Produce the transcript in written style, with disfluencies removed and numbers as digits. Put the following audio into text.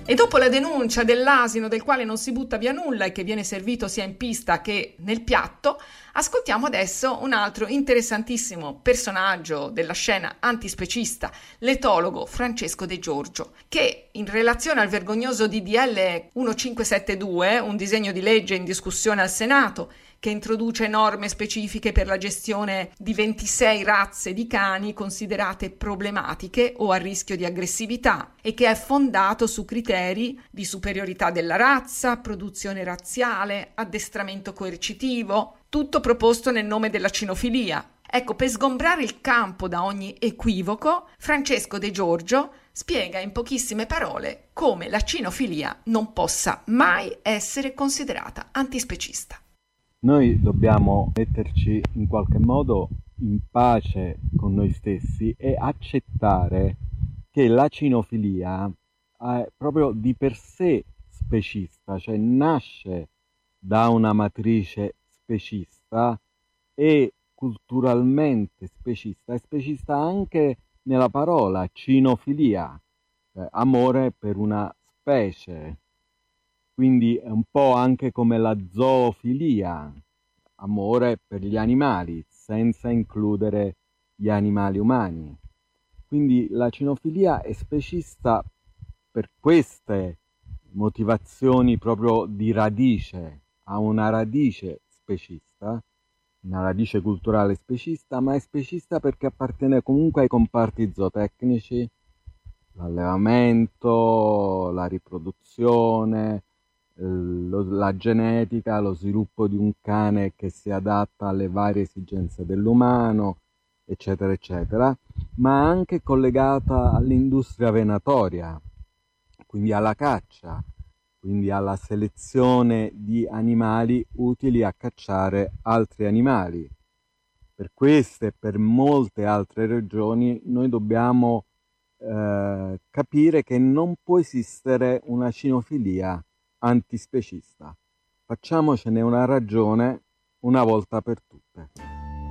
E dopo la denuncia dell'asino del quale non si butta via nulla e che viene servito sia in pista che nel piatto, ascoltiamo adesso un altro interessantissimo personaggio della scena antispecista, l'etologo Francesco De Giorgio, che in relazione al vergognoso DDL 1572, un disegno di legge in discussione al Senato, che introduce norme specifiche per la gestione di 26 razze di cani considerate problematiche o a rischio di aggressività e che è fondato su criteri di superiorità della razza, produzione razziale, addestramento coercitivo, tutto proposto nel nome della cinofilia. Ecco, per sgombrare il campo da ogni equivoco, Francesco De Giorgio spiega in pochissime parole come la cinofilia non possa mai essere considerata antispecista. Noi dobbiamo metterci in qualche modo in pace con noi stessi e accettare che la cinofilia è proprio di per sé specista, cioè nasce da una matrice specista e culturalmente specista, è specista anche nella parola cinofilia, cioè amore per una specie. Quindi è un po' anche come la zoofilia, amore per gli animali, senza includere gli animali umani. Quindi la cinofilia è specista per queste motivazioni proprio di radice, ha una radice specista, una radice culturale specista, ma è specista perché appartiene comunque ai comparti zootecnici, l'allevamento, la riproduzione, la genetica, lo sviluppo di un cane che si adatta alle varie esigenze dell'umano, eccetera, eccetera, ma anche collegata all'industria venatoria, quindi alla caccia, quindi alla selezione di animali utili a cacciare altri animali. Per queste e per molte altre ragioni noi dobbiamo capire che non può esistere una cinofilia antispecista. Facciamocene una ragione una volta per tutte.